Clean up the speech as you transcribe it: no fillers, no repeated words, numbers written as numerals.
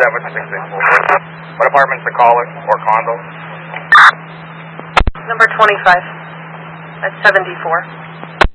764. What apartment's the caller or condo? Number 25 at 74.